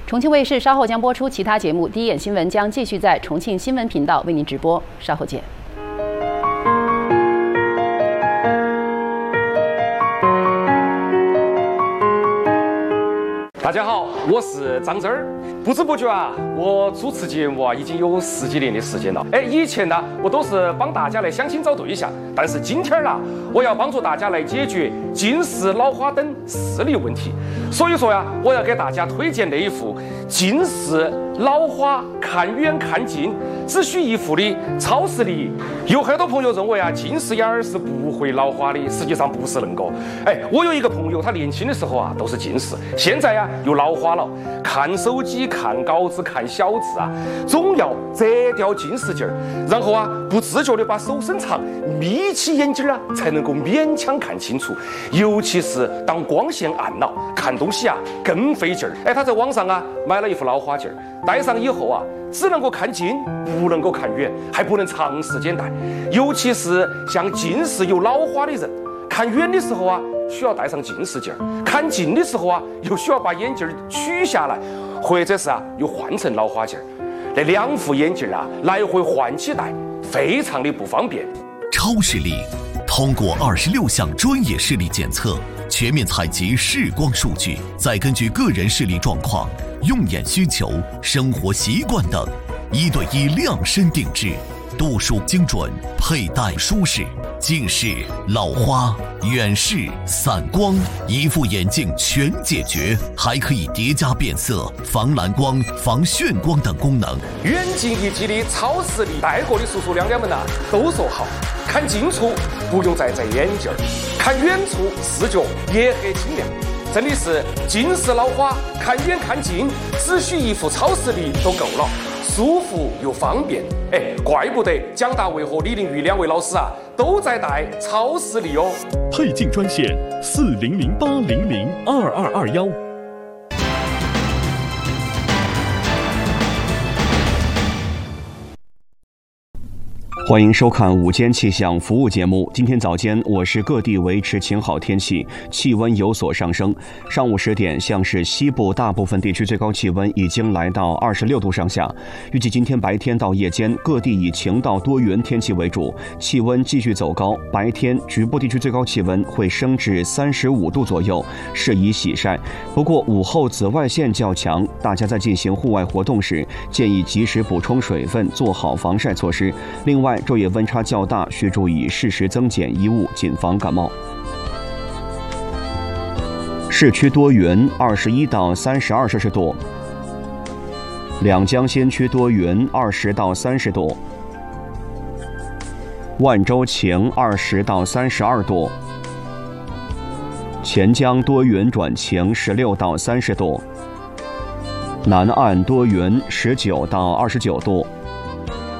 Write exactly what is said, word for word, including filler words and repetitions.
重庆卫视稍后将播出其他节目，第一眼新闻将继续在重庆新闻频道为您直播，稍后见。 大家好，我是张真儿。不知不觉啊，我主持节目啊已经有十几年的时间了。哎，以前呢，我都是帮大家来相亲找对象，但是今天呢，我要帮助大家来解决近视、老花等视力问题。所以说呀，我要给大家推荐那一副近视、老花看远看近只需一副的超视力。有很多朋友认为啊，近视眼儿是不会老花的，实际上不是恁个。哎，我有一个朋友，他年轻的时候啊都是近视，现在呀又老花了，看手机、看稿子、看小字啊，总要遮掉近视镜儿，然后啊不自觉的把手伸长，眯起眼睛啊，才能够勉强看清楚。尤其是当光线暗了，看东西啊更费劲儿。哎，他在网上啊买了一副老花镜儿，戴上以后啊，只能够看近，不能够看远，还不能长时间戴。尤其是像近视有老花的人，看远的时候啊需要戴上近视镜儿，看近的时候啊又需要把眼镜取下来，或者是啊又换成老花镜儿。那两副眼镜啊来回换起戴，非常的不方便。 超视力通过二十六项专业视力检测，全面采集视光数据，再根据个人视力状况、用眼需求、生活习惯等，一对一量身定制，度数精准，佩戴舒适。近视、老花、远视、散光，一副眼镜全解决，还可以叠加变色、防蓝光、防眩光等功能。 远近一体的超视力，戴过的叔叔娘娘们呐、啊、都说好，看近处不用再摘眼镜，看远处视觉也很清亮。真的是近视老花看远看近，只需一副超视力都够了，舒服又方便。哎，怪不得蒋大为和李玲玉两位老师啊都在戴超视力哦。 配镜专线四零零八零零二二二幺。 欢迎收看午间气象服务节目。今天早间，我市各地维持晴好天气，气温有所上升。上午十点，像是西部大部分地区最高气温已经来到二十六度上下。预计今天白天到夜间，各地以晴到多云天气为主，气温继续走高。白天局部地区最高气温会升至三十五度左右，适宜洗晒。不过午后紫外线较强，大家在进行户外活动时，建议及时补充水分，做好防晒措施。另外，昼夜温差较大，需注意适时增减衣物，谨防感冒。市区多云，二十一到三十二摄氏度；两江先区多云，二十到三十度；万州晴，二十到三十二度；钱江多云转晴，十六到三十度；南岸多云，十九到二十九度。